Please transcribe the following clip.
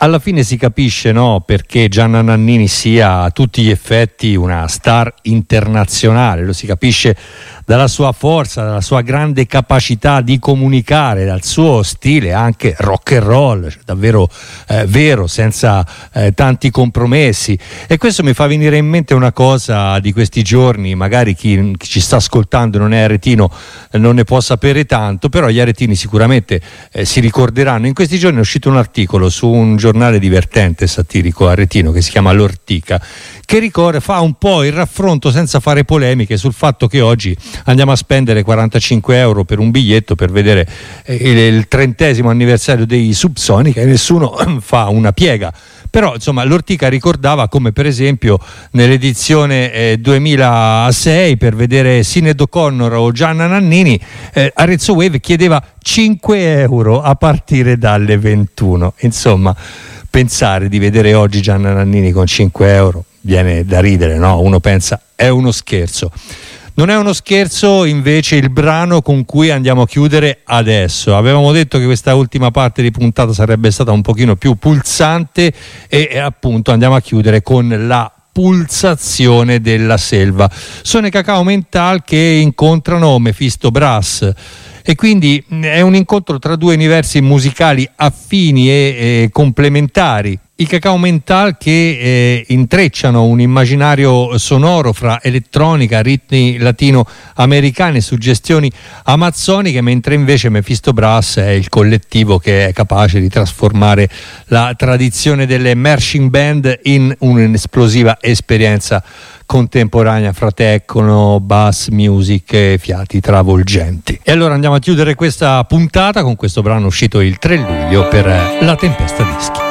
alla fine si capisce, no, perché Gianna Nannini sia a tutti gli effetti una star internazionale. Lo si capisce dalla sua forza, dalla sua grande capacità di comunicare, dal suo stile anche rock and roll, cioè davvero vero, senza tanti compromessi. E questo mi fa venire in mente una cosa di questi giorni, magari chi ci sta ascoltando non è aretino non ne può sapere tanto, però gli aretini sicuramente si ricorderanno. In questi giorni è uscito un articolo su un giornale divertente satirico aretino che si chiama L'Ortica, che fa un po' il raffronto, senza fare polemiche, sul fatto che oggi andiamo a spendere 45 euro per un biglietto per vedere il 30° anniversario dei Subsonica e nessuno fa una piega. Però insomma l'Ortica ricordava come per esempio nell'edizione 2006 per vedere Sinéad O'Connor o Gianna Nannini Arezzo Wave chiedeva 5 euro a partire dalle 21. Insomma, pensare di vedere oggi Gianna Nannini con 5 euro viene da ridere, no? Uno pensa è uno scherzo. Non è uno scherzo invece il brano con cui andiamo a chiudere adesso. Avevamo detto che questa ultima parte di puntata sarebbe stata un pochino più pulsante e appunto andiamo a chiudere con la pulsazione della selva. Sono i Cacao Mental che incontrano Mephisto Brass. E quindi è un incontro tra due universi musicali affini e complementari. I Cacao Mental che intrecciano un immaginario sonoro fra elettronica, ritmi latinoamericani e suggestioni amazzoniche, mentre invece Mephisto Brass è il collettivo che è capace di trasformare la tradizione delle marching band in un'esplosiva esperienza contemporanea fra techno, bass music e fiati travolgenti. E allora andiamo a chiudere questa puntata con questo brano uscito il 3 luglio per La Tempesta Dischi.